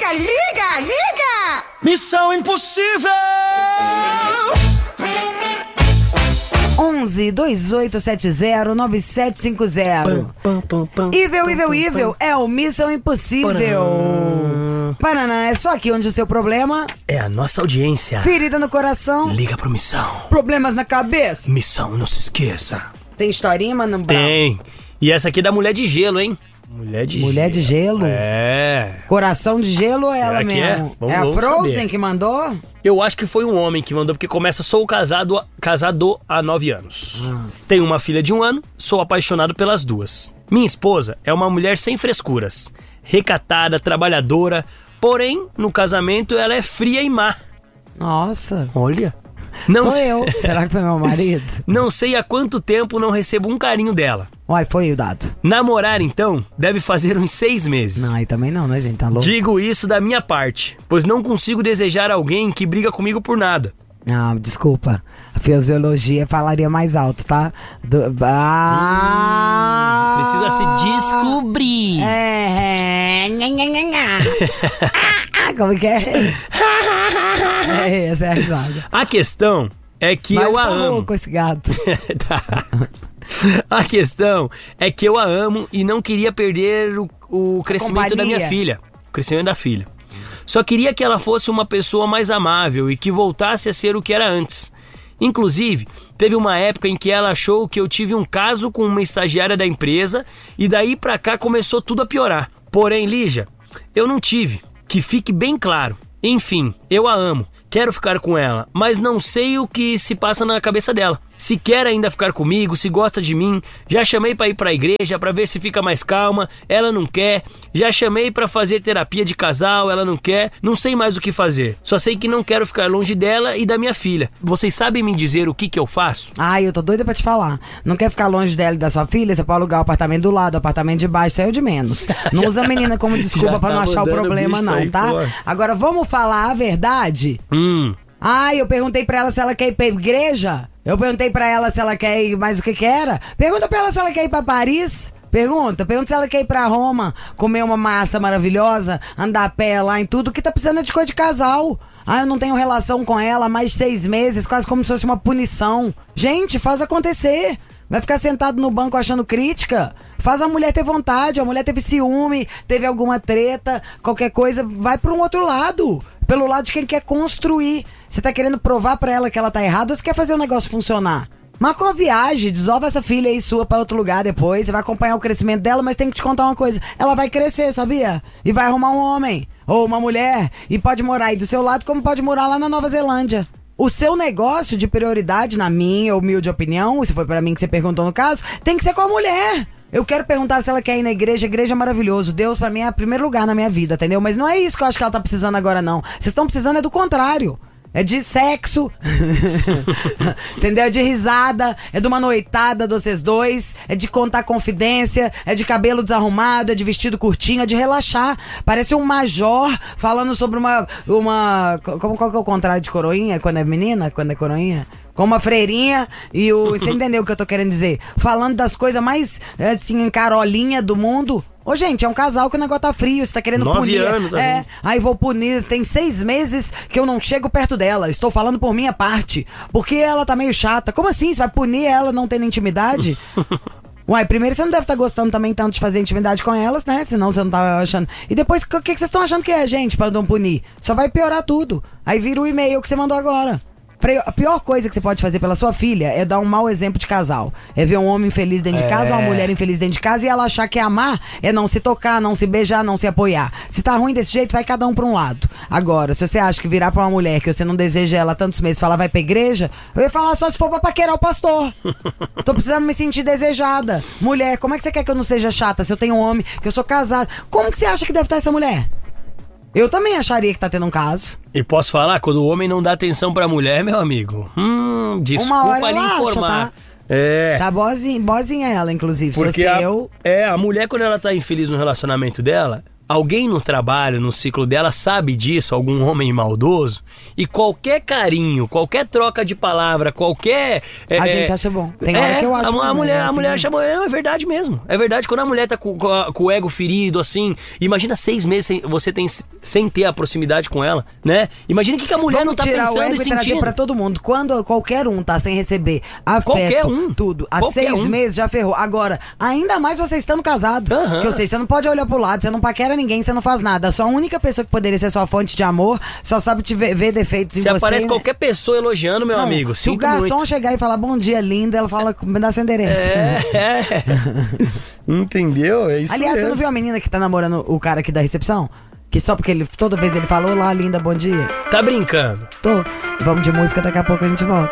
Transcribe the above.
Liga! Missão Impossível! 11-2870-9750. Evil é o Missão Impossível. Paraná, é só aqui onde o seu problema é a nossa audiência. Ferida no coração. Liga pro Missão. Problemas na cabeça. Missão, não se esqueça. Tem historinha, Mano Brown? Tem. E essa aqui é da Mulher de Gelo, hein? Mulher de Gelo? É. Coração de Gelo ou ela mesmo? É a Frozen saber. Que mandou? Eu acho que foi um homem que mandou, porque começa: sou casado há 9 anos. Tenho uma filha de 1 ano, sou apaixonado pelas duas. Minha esposa é uma mulher sem frescuras, recatada, trabalhadora, porém, no casamento ela é fria e má. Nossa. Olha. Não Sou eu. Será que foi meu marido? Não sei há quanto tempo não recebo um carinho dela. Uai, foi o dado. Namorar, então, deve fazer uns 6 meses. Não, aí também não, né, gente? Tá louco? Digo isso da minha parte, pois não consigo desejar alguém que briga comigo por nada. Não, desculpa. A fisiologia falaria mais alto, tá? Precisa se descobrir. Como que é? Essa é a risada. A questão é que Mas eu a tá amo. louco esse gato. Tá. A questão é que eu a amo e não queria perder o crescimento da minha filha. O crescimento da filha. Só queria que ela fosse uma pessoa mais amável e que voltasse a ser o que era antes. Inclusive, teve uma época em que ela achou que eu tive um caso com uma estagiária da empresa e daí pra cá começou tudo a piorar. Porém, Lígia, eu não tive. Que fique bem claro. Enfim, eu a amo. Quero ficar com ela, mas não sei o que se passa na cabeça dela. Se quer ainda ficar comigo, se gosta de mim. Já chamei pra ir pra igreja pra ver se fica mais calma. Ela não quer. Já chamei pra fazer terapia de casal. Ela não quer. Não sei mais o que fazer. Só sei que não quero ficar longe dela e da minha filha. Vocês sabem me dizer o que eu faço? Ai, eu tô doida pra te falar. Não quer ficar longe dela e da sua filha? Você pode alugar o apartamento do lado, o apartamento de baixo, saiu de menos. Não usa a menina como desculpa pra não achar o problema não, tá? Agora vamos falar a verdade? Ai, eu perguntei pra ela se ela quer ir pra igreja. Eu perguntei pra ela se ela quer ir, mas o que era? Pergunta pra ela se ela quer ir pra Paris. Pergunta se ela quer ir pra Roma, comer uma massa maravilhosa, andar a pé lá em tudo, que tá precisando de coisa de casal. Ah, eu não tenho relação com ela há mais de 6 meses, quase como se fosse uma punição. Gente, faz acontecer. Vai ficar sentado no banco achando crítica? Faz a mulher ter vontade, a mulher teve ciúme, teve alguma treta, qualquer coisa, vai pra um outro lado. Pelo lado de quem quer construir. Você tá querendo provar pra ela que ela tá errada ou você quer fazer o negócio funcionar? Marca uma viagem, desova essa filha aí sua pra outro lugar depois. Você vai acompanhar o crescimento dela, mas tem que te contar uma coisa. Ela vai crescer, sabia? E vai arrumar um homem ou uma mulher e pode morar aí do seu lado como pode morar lá na Nova Zelândia. O seu negócio de prioridade, na minha humilde opinião, se foi pra mim que você perguntou no caso, tem que ser com a mulher. Eu quero perguntar se ela quer ir na igreja. Igreja é maravilhoso. Deus pra mim é o primeiro lugar na minha vida, entendeu? Mas não é isso que eu acho que ela tá precisando agora, não. Vocês estão precisando é do contrário. É de sexo, entendeu? É de risada, é de uma noitada de vocês dois, é de contar confidência, é de cabelo desarrumado, é de vestido curtinho, é de relaxar. Parece um major falando sobre uma qual que é o contrário de coroinha? Quando é menina? Quando é coroinha? Com uma freirinha e você entendeu o que eu tô querendo dizer? Falando das coisas mais, assim, carolinha do mundo. Ô, gente, é um casal que o negócio tá frio, você tá querendo 9 punir. anos, tá Aí vou punir, tem 6 meses que eu não chego perto dela. Estou falando por minha parte. Porque ela tá meio chata. Como assim? Você vai punir ela não tendo intimidade? Uai, primeiro você não deve estar gostando também tanto de fazer intimidade com elas, né? Senão você não tá achando. E depois, o que vocês estão achando que é, gente, pra não punir? Só vai piorar tudo. Aí vira o e-mail que você mandou agora. A pior coisa que você pode fazer pela sua filha é dar um mau exemplo de casal. É ver um homem infeliz dentro de casa, uma mulher infeliz dentro de casa e ela achar que amar é não se tocar, não se beijar, não se apoiar. Se tá ruim desse jeito, vai cada um pra um lado. Agora, se você acha que virar pra uma mulher que você não deseja ela há tantos meses e falar vai pra igreja, eu ia falar só se for pra paquerar o pastor. Tô precisando me sentir desejada. Mulher, como é que você quer que eu não seja chata se eu tenho um homem, que eu sou casada? Como que você acha que deve estar essa mulher? Eu também acharia que tá tendo um caso. E posso falar, quando o homem não dá atenção pra mulher, meu amigo, desculpa uma hora lhe informar. Acho, tá? Tá boazinha ela, inclusive. Porque se fosse eu... a mulher, quando ela tá infeliz no relacionamento dela, alguém no trabalho, no ciclo dela, sabe disso, algum homem maldoso, e qualquer carinho, qualquer troca de palavra, qualquer... a gente acha bom. Tem hora que eu acho bom. A mulher acha bom. É verdade mesmo. É verdade. Quando a mulher tá com o ego ferido, assim, imagina 6 meses sem ter a proximidade com ela, né? Imagina o que a mulher não tá pensando e sentindo. Trazer pra todo mundo. Quando qualquer um tá sem receber afeto, tudo, há 6 meses já ferrou. Agora, ainda mais você estando casado. Que eu sei, você não pode olhar pro lado, você não paquera ninguém, você não faz nada. Só a única pessoa que poderia ser sua fonte de amor só sabe te ver defeitos em você. Se aparece qualquer pessoa elogiando, meu amigo, se o garçom chegar e falar bom dia, linda, ela fala, me dá seu endereço. Entendeu? É isso. Aliás, mesmo. Você não viu a menina que tá namorando o cara aqui da recepção? Que só porque toda vez ele falou, olá, linda, bom dia. Tá brincando? Tô. Vamos de música, daqui a pouco a gente volta.